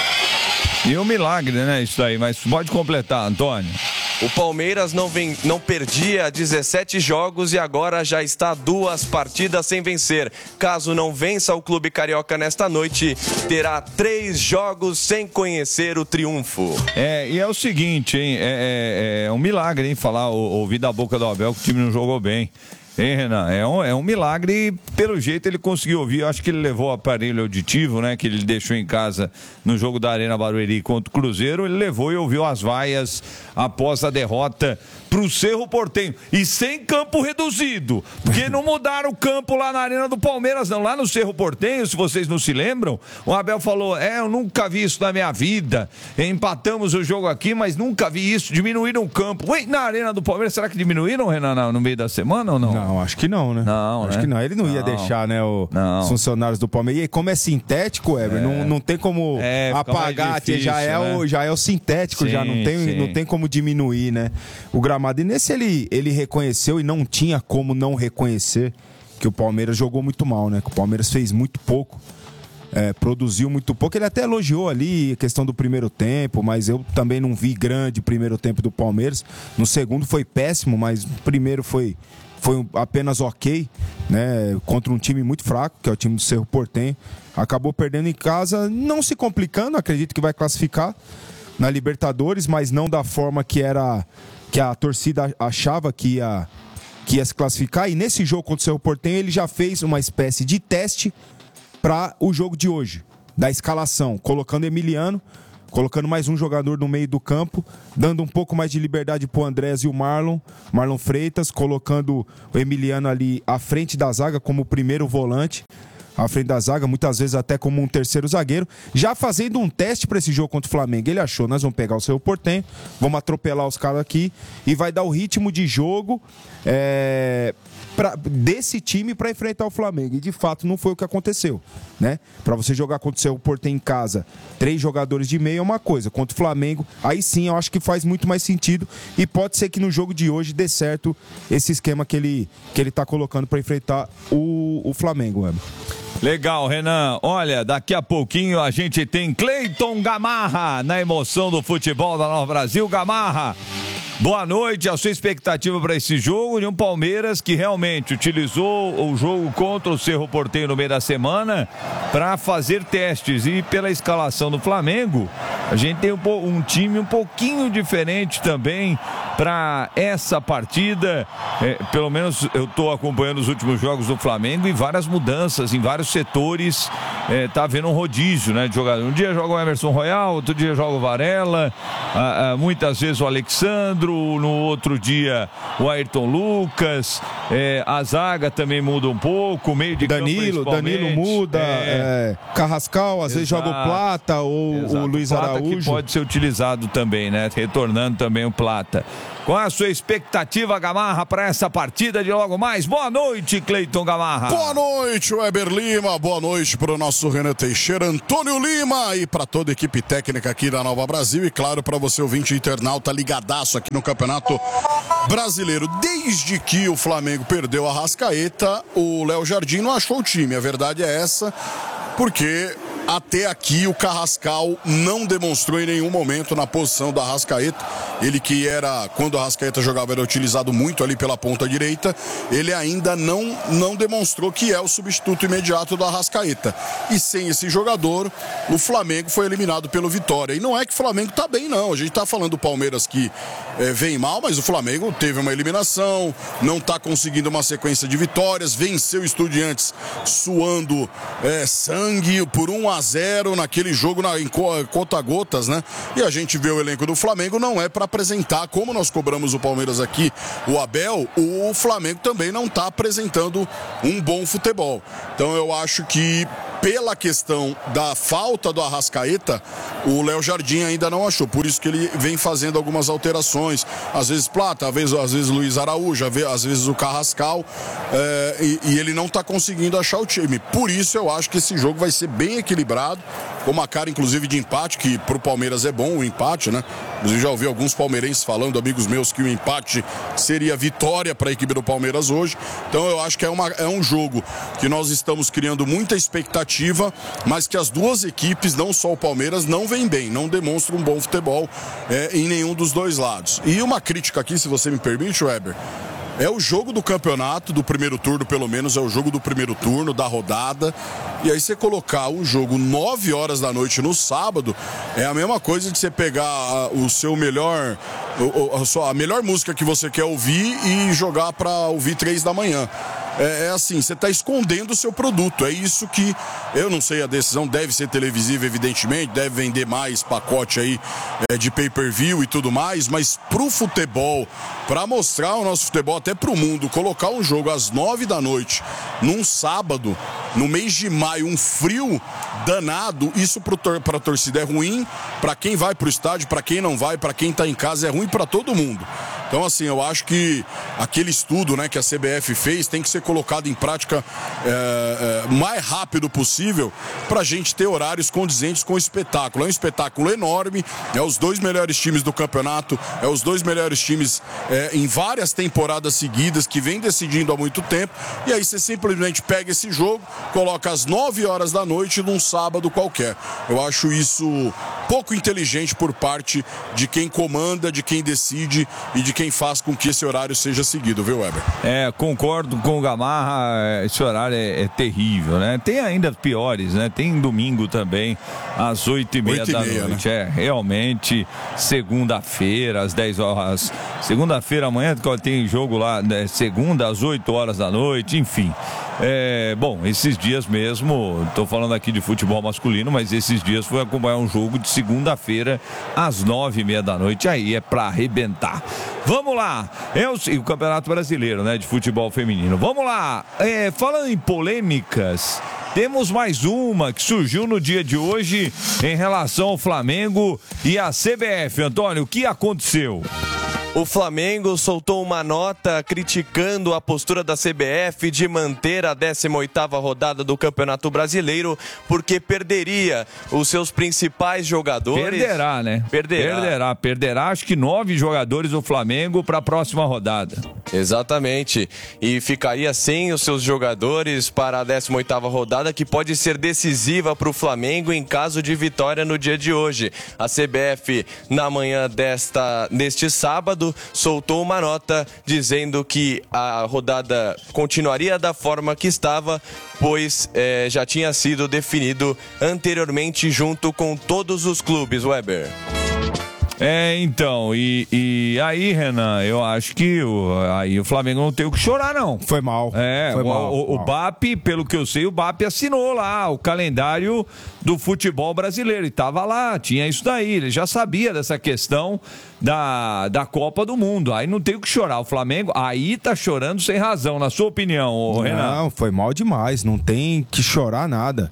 E um milagre, né, isso aí, mas pode completar, Antônio. O Palmeiras não perdia 17 jogos e agora já está 2 partidas sem vencer. Caso não vença o clube carioca nesta noite, terá 3 jogos sem conhecer o triunfo. E é o seguinte, hein, é um milagre, hein, ouvir da boca do Abel que o time não jogou bem. Hein, Renan? É um milagre, pelo jeito ele conseguiu ouvir. Eu acho que ele levou o aparelho auditivo, né? Que ele deixou em casa no jogo da Arena Barueri contra o Cruzeiro. Ele levou e ouviu as vaias após a derrota pro Cerro Porteño. E sem campo reduzido, porque não mudaram o campo lá na Arena do Palmeiras, não. Lá no Cerro Porteño, se vocês não se lembram, o Abel falou, eu nunca vi isso na minha vida. Empatamos o jogo aqui, mas nunca vi isso. Diminuíram o campo. Ué, na Arena do Palmeiras, será que diminuíram, Renan, no meio da semana ou não? Não, acho que não, né? Não, acho que não. Ele não ia deixar, né, os funcionários do Palmeiras. E aí, como é sintético, Weber, não tem como apagar, difícil, já é o sintético, sim, já não tem como diminuir, né? O gramado. E nesse ele reconheceu e não tinha como não reconhecer que o Palmeiras jogou muito mal, né? Que o Palmeiras fez muito pouco. Produziu muito pouco. Ele até elogiou ali a questão do primeiro tempo, mas eu também não vi grande primeiro tempo do Palmeiras. No segundo foi péssimo, mas o primeiro foi apenas ok, né? Contra um time muito fraco, que é o time do Cerro Porteño. Acabou perdendo em casa, não se complicando, acredito que vai classificar na Libertadores, mas não da forma que a torcida achava que ia se classificar. E nesse jogo contra o Cerro Porteño ele já fez uma espécie de teste para o jogo de hoje, da escalação, colocando Emiliano, colocando mais um jogador no meio do campo, dando um pouco mais de liberdade pro Andrés e o Marlon Freitas, colocando o Emiliano ali à frente da zaga como primeiro volante, à frente da zaga, muitas vezes até como um terceiro zagueiro, já fazendo um teste para esse jogo contra o Flamengo. Ele achou, nós vamos pegar o Cerro Porteño, vamos atropelar os caras aqui e vai dar o ritmo de jogo desse time para enfrentar o Flamengo. E de fato não foi o que aconteceu, né? Para você jogar contra o Cerro Porteño em casa, 3 jogadores de meio é uma coisa, contra o Flamengo, aí sim eu acho que faz muito mais sentido e pode ser que no jogo de hoje dê certo esse esquema que ele tá colocando para enfrentar o Flamengo, mano. Legal, Renan. Olha, daqui a pouquinho a gente tem Cleiton Gamarra na emoção do futebol da Nova Brasil. Gamarra, boa noite. A sua expectativa para esse jogo de um Palmeiras que realmente utilizou o jogo contra o Cerro Porteño no meio da semana para fazer testes. E pela escalação do Flamengo, a gente tem um time um pouquinho diferente também para essa partida. Pelo menos eu estou acompanhando os últimos jogos do Flamengo e várias mudanças em vários setores. Tá vendo um rodízio, né, de jogador. Um dia joga o Emerson Royal, outro dia joga o Varela, muitas vezes o Alexandro, no outro dia o Ayrton Lucas, a zaga também muda um pouco, o meio de Danilo muda, Carrascal às vezes joga o Plata ou o Luiz Araújo, que pode ser utilizado também, né, retornando também o Plata. Qual é a sua expectativa, Gamarra, para essa partida de logo mais? Boa noite, Cleiton Gamarra. Boa noite, Weber Lima. Boa noite para o nosso Renan Teixeira, Antônio Lima e para toda a equipe técnica aqui da Nova Brasil. E claro, para você, ouvinte internauta ligadaço aqui no Campeonato Brasileiro. Desde que o Flamengo perdeu a Arrascaeta, o Léo Jardim não achou o time. A verdade é essa, porque até aqui o Carrascal não demonstrou em nenhum momento na posição da Arrascaeta. Ele que era, quando o Arrascaeta jogava, era utilizado muito ali pela ponta direita, ele ainda não demonstrou que é o substituto imediato do Arrascaeta. E sem esse jogador, o Flamengo foi eliminado pelo Vitória. E não é que o Flamengo tá bem, não. A gente tá falando do Palmeiras que vem mal, mas o Flamengo teve uma eliminação, não tá conseguindo uma sequência de vitórias, venceu o Estudiantes suando sangue por 1-0 naquele jogo em conta-gotas, né? E a gente vê o elenco do Flamengo, não é para apresentar, como nós cobramos o Palmeiras aqui, o Abel, o Flamengo também não tá apresentando um bom futebol. Então eu acho que pela questão da falta do Arrascaeta, o Léo Jardim ainda não achou. Por isso que ele vem fazendo algumas alterações. Às vezes Plata, às vezes Luiz Araújo, às vezes o Carrascal. E ele não está conseguindo achar o time. Por isso eu acho que esse jogo vai ser bem equilibrado, com uma cara inclusive de empate, que para o Palmeiras é bom o empate, né? Eu já ouvi alguns palmeirenses falando, amigos meus, que o empate seria vitória para a equipe do Palmeiras hoje. Então eu acho que é um jogo que nós estamos criando muita expectativa, mas que as duas equipes, não só o Palmeiras, não vêm bem, não demonstram um bom futebol em nenhum dos dois lados. E uma crítica aqui, se você me permite, Weber, é o jogo do campeonato, do primeiro turno pelo menos, é o jogo do primeiro turno, da rodada. E aí você colocar o jogo 9 horas da noite no sábado, é a mesma coisa de você pegar o seu melhor, a melhor música que você quer ouvir e jogar para ouvir 3 da manhã. É assim, você está escondendo o seu produto. É isso que, eu não sei, a decisão deve ser televisiva, evidentemente, deve vender mais pacote aí de pay-per-view e tudo mais, mas pro futebol, para mostrar o nosso futebol até pro mundo, colocar um jogo às 9 da noite, num sábado, no mês de maio, um frio danado, isso pra torcida é ruim, para quem vai pro estádio, para quem não vai, para quem tá em casa, é ruim para todo mundo. Então, assim, eu acho que aquele estudo, né, que a CBF fez tem que ser colocado em prática o mais rápido possível para a gente ter horários condizentes com o espetáculo. É um espetáculo enorme, é os 2 melhores times do campeonato, é os 2 melhores times em várias temporadas seguidas, que vem decidindo há muito tempo, e aí você simplesmente pega esse jogo, coloca às 9 horas da noite num sábado qualquer. Eu acho isso pouco inteligente por parte de quem comanda, de quem decide e de quem faz com que esse horário seja seguido, viu, Weber? Concordo com o Gamarra, esse horário é terrível, né? Tem ainda piores, né? Tem domingo também, às 8h30 da noite. Né? Realmente, segunda-feira, às 10 horas. Segunda-feira, amanhã tem jogo lá, né? Segunda, às 8 horas da noite, enfim. Bom, esses dias mesmo, estou falando aqui de futebol masculino, mas esses dias foi acompanhar um jogo de segunda-feira às 9h30 da noite, aí é pra arrebentar. Vamos lá, e o Campeonato Brasileiro, né, de futebol feminino. Vamos lá, falando em polêmicas, temos mais uma que surgiu no dia de hoje em relação ao Flamengo e à CBF. Antônio, o que aconteceu? O Flamengo soltou uma nota criticando a postura da CBF de manter a 18ª rodada do Campeonato Brasileiro, porque perderia os seus principais jogadores. Perderá, né? Perderá acho que 9 jogadores do Flamengo para a próxima rodada. Exatamente. E ficaria sem os seus jogadores para a 18ª rodada, que pode ser decisiva para o Flamengo em caso de vitória no dia de hoje. A CBF, na manhã deste sábado, soltou uma nota dizendo que a rodada continuaria da forma que estava, pois já tinha sido definido anteriormente junto com todos os clubes, Weber. Então, e aí, Renan, eu acho que aí o Flamengo não tem o que chorar, não. Foi mal. O BAP, pelo que eu sei, o BAP assinou lá o calendário do futebol brasileiro, e tava lá, tinha isso daí, ele já sabia dessa questão da Copa do Mundo, aí não tem o que chorar, o Flamengo aí tá chorando sem razão, na sua opinião, Renan? Não, foi mal demais, não tem que chorar nada.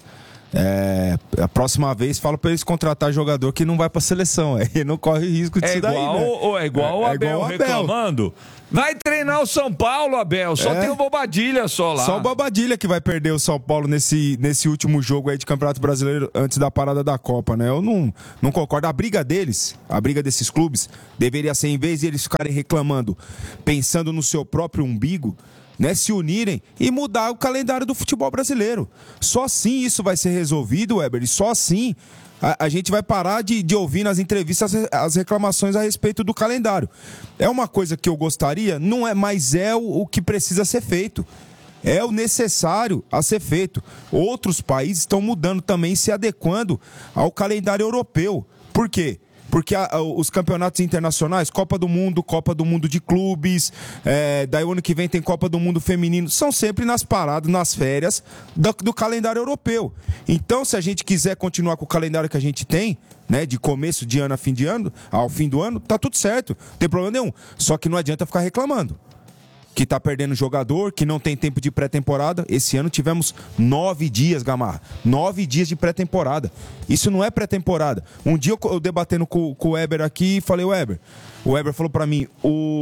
A próxima vez fala pra eles contratar jogador que não vai pra seleção, aí não corre risco disso daí, né? É igual o Abel reclamando. Vai treinar o São Paulo, Abel, só tem o Bobadilha só lá. Só o Bobadilha que vai perder o São Paulo nesse último jogo aí de Campeonato Brasileiro antes da parada da Copa, né? Eu não concordo. A briga desses clubes deveria ser, em vez de eles ficarem reclamando, pensando no seu próprio umbigo, né, se unirem e mudar o calendário do futebol brasileiro. Só assim isso vai ser resolvido, Weber, e só assim a gente vai parar de ouvir nas entrevistas as reclamações a respeito do calendário. É uma coisa que eu gostaria, não é, mas é o que precisa ser feito. É o necessário a ser feito. Outros países estão mudando também, se adequando ao calendário europeu. Por quê? Porque os campeonatos internacionais, Copa do Mundo de clubes, daí o ano que vem tem Copa do Mundo feminino, são sempre nas paradas, nas férias do calendário europeu. Então, se a gente quiser continuar com o calendário que a gente tem, né, de começo de ano a fim de ano, ao fim do ano, tá tudo certo, não tem problema nenhum. Só que não adianta ficar reclamando que tá perdendo jogador, que não tem tempo de pré-temporada. Esse ano tivemos 9 dias, Gamarra. 9 dias de pré-temporada. Isso não é pré-temporada. Um dia eu debatendo com o Weber aqui e falei, Weber. O Weber falou pra mim,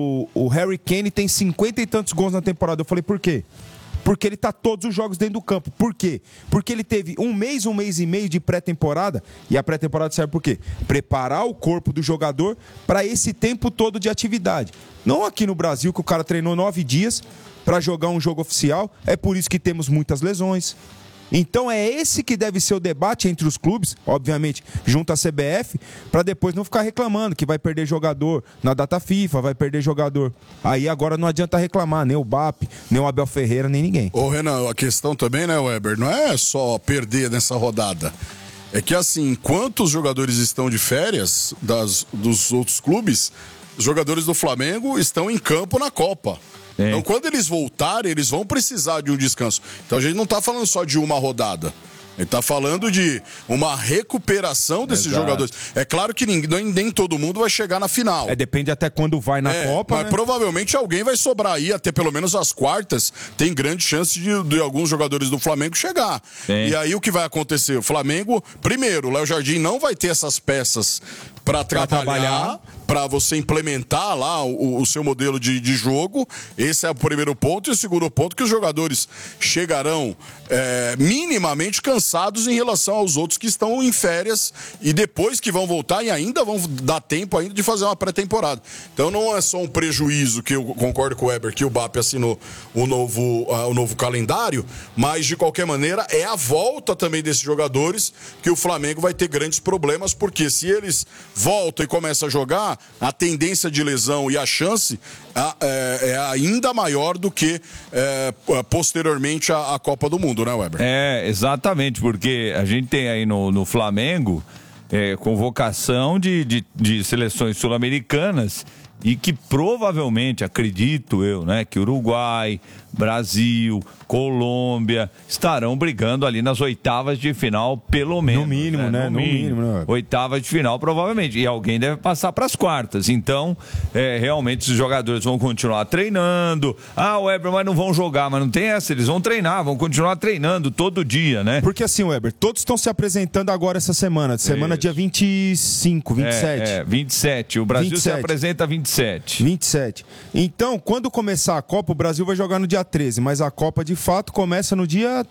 o Harry Kane tem 50 e tantos gols na temporada. Eu falei, por quê? Porque ele tá todos os jogos dentro do campo. Por quê? Porque ele teve um mês e meio de pré-temporada. E a pré-temporada serve por quê? Preparar o corpo do jogador para esse tempo todo de atividade. Não aqui no Brasil, que o cara treinou 9 dias para jogar um jogo oficial. É por isso que temos muitas lesões. Então é esse que deve ser o debate entre os clubes, obviamente, junto à CBF, para depois não ficar reclamando que vai perder jogador na data FIFA, vai perder jogador. Aí agora não adianta reclamar, nem o BAP, nem o Abel Ferreira, nem ninguém. Ô Renan, a questão também, né, Weber, não é só perder nessa rodada. É que assim, enquanto os jogadores estão de férias dos outros clubes, os jogadores do Flamengo estão em campo na Copa. Então, quando eles voltarem, eles vão precisar de um descanso. Então, a gente não está falando só de uma rodada. Ele está falando de uma recuperação desses jogadores. É claro que nem todo mundo vai chegar na final. Depende até quando vai na Copa, mas, né? Provavelmente alguém vai sobrar aí, até pelo menos as quartas, tem grande chance de alguns jogadores do Flamengo chegar. E aí o que vai acontecer? O Flamengo, primeiro, o Léo Jardim não vai ter essas peças para trabalhar, para você implementar lá o seu modelo de jogo. Esse é o primeiro ponto. E o segundo ponto, que os jogadores chegarão minimamente cansados em relação aos outros que estão em férias e depois que vão voltar e ainda vão dar tempo ainda de fazer uma pré-temporada. Então não é só um prejuízo, que eu concordo com o Weber, que o BAP assinou o novo calendário, mas de qualquer maneira é a volta também desses jogadores que o Flamengo vai ter grandes problemas, porque se eles voltam e começam a jogar, a tendência de lesão e a chance é ainda maior do que posteriormente a Copa do Mundo, né, Weber? Exatamente, porque a gente tem aí no Flamengo convocação de seleções sul-americanas e que provavelmente, acredito eu, né, que Uruguai, Brasil, Colômbia estarão brigando ali nas oitavas de final, pelo menos. No mínimo, né? No mínimo, né? Oitavas de final, provavelmente. E alguém deve passar para as quartas. Então, realmente, os jogadores vão continuar treinando. Weber, mas não vão jogar. Mas não tem essa. Eles vão treinar, vão continuar treinando todo dia, né? Porque assim, Weber, todos estão se apresentando agora essa semana. Semana dia 25, 27. 27. O Brasil 27. Se apresenta 27. 27. Então, quando começar a Copa, o Brasil vai jogar no dia 13. Mas a Copa, de fato, começa no dia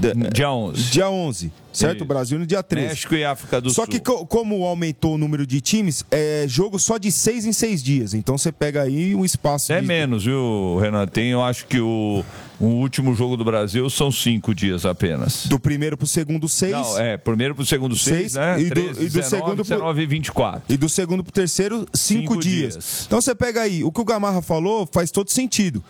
11. Dia 11, certo? O Brasil no dia 13. México e África do Sul. Só que como aumentou o número de times, é jogo só de 6 em 6 dias. Então você pega aí um espaço... menos, viu, Renan? Eu acho que o último jogo do Brasil são 5 dias apenas. Do primeiro pro segundo, 6. Não, primeiro pro segundo, 6, né? E do segundo 19 e 24. E do segundo pro terceiro, 5 dias. Então você pega aí, o que o Gamarra falou faz todo sentido.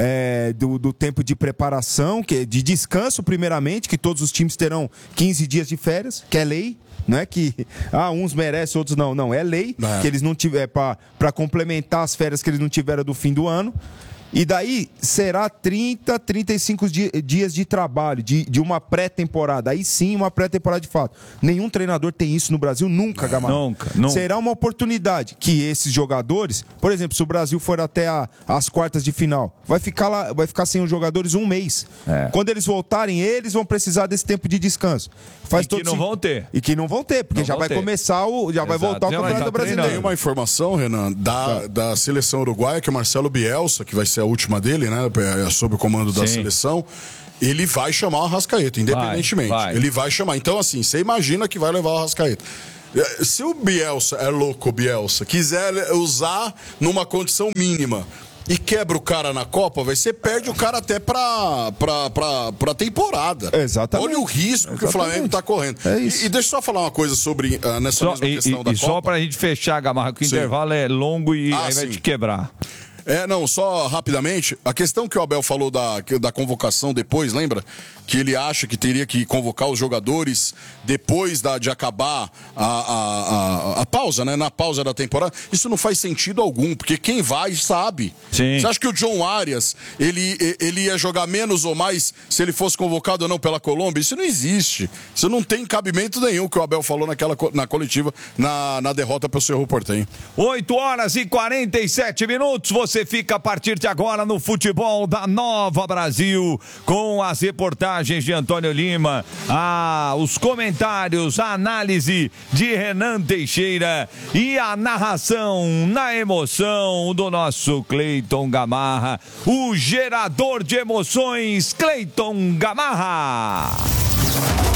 Do tempo de preparação, de descanso primeiramente, que todos os times terão 15 dias de férias, que é lei. Não é que uns merecem, outros não. É lei que eles não tiveram para complementar as férias que eles não tiveram do fim do ano. E daí será 30, 35 dias de trabalho, de uma pré-temporada. Aí sim, uma pré-temporada de fato. Nenhum treinador tem isso no Brasil, nunca, Gamarra. Nunca. Será uma oportunidade que esses jogadores, por exemplo, se o Brasil for até as quartas de final, vai ficar sem os jogadores um mês. Quando eles voltarem, eles vão precisar desse tempo de descanso. Vão ter. E que não vão ter, porque vai começar vai voltar o Campeonato Brasileiro. Tem uma informação, Renan, da seleção uruguaia, que é o Marcelo Bielsa, que vai ser a última dele, né, sob o comando da seleção, ele vai chamar o Arrascaeta, independentemente. Ele vai chamar. Então, assim, você imagina que vai levar o Arrascaeta. Se o Bielsa quiser usar numa condição mínima e quebra o cara na Copa, você perde o cara até pra temporada. Exatamente. Olha o risco que o Flamengo tá correndo. É isso. E deixa eu só falar uma coisa sobre nessa mesma questão da Copa. Só pra gente fechar, Gamarra, que o intervalo é longo e aí vai te quebrar. Não, só rapidamente, a questão que o Abel falou da convocação depois, lembra? Que ele acha que teria que convocar os jogadores depois de acabar a pausa, né? Na pausa da temporada. Isso não faz sentido algum, porque quem vai sabe. Sim. Você acha que o John Arias, ele ia jogar menos ou mais se ele fosse convocado ou não pela Colômbia? Isso não existe. Isso não tem cabimento nenhum que o Abel falou na coletiva, na derrota para o Cerro Porteño. 8h47, você fica a partir de agora no futebol da Nova Brasil, com as reportagens de Antônio Lima, os comentários, a análise de Renan Teixeira e a narração na emoção do nosso Cleiton Gamarra, o gerador de emoções, Cleiton Gamarra.